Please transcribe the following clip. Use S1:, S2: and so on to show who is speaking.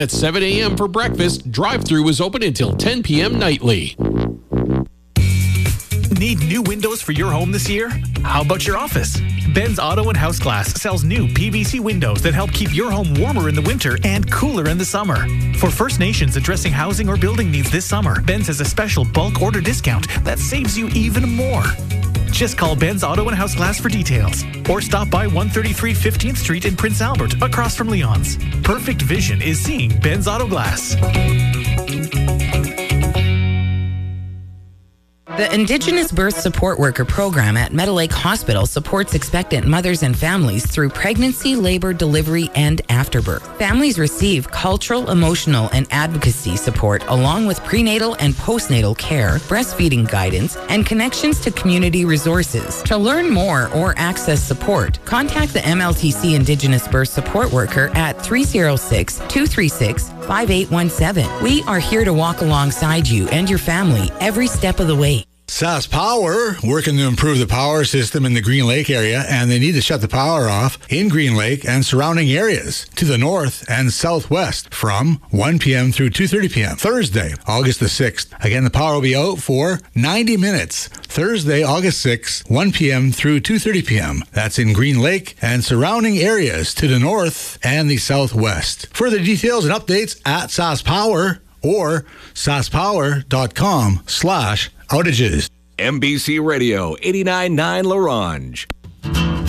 S1: At 7 a.m. for breakfast, drive-thru is open until 10 p.m. nightly.
S2: Need new windows for your home this year? How about your office? Ben's Auto and House Glass sells new PVC windows that help keep your home warmer in the winter and cooler in the summer. For First Nations addressing housing or building needs this summer, Ben's has a special bulk order discount that saves you even more. Just call Ben's Auto and House Glass for details, or stop by 133 15th Street in Prince Albert, across from Leon's. Perfect vision is seeing Ben's Auto Glass.
S3: The Indigenous Birth Support Worker program at Meadow Lake Hospital supports expectant mothers and families through pregnancy, labor, delivery, and afterbirth. Families receive cultural, emotional, and advocacy support along with prenatal and postnatal care, breastfeeding guidance, and connections to community resources. To learn more or access support, contact the MLTC Indigenous Birth Support Worker at 306-236-5817. We are here to walk alongside you and your family every step of the way.
S4: SaskPower working to improve the power system in the Green Lake area, and they need to shut the power off in Green Lake and surrounding areas to the north and southwest from 1 p.m. through 2:30 p.m. Thursday, August the 6th. Again, the power will be out for 90 minutes. Thursday, August 6th, 1 p.m. through 2:30 p.m. That's in Green Lake and surrounding areas to the north and the southwest. Further details and updates at SaskPower or saskpower.com/outages.
S5: MBC Radio 89.9 La Ronge.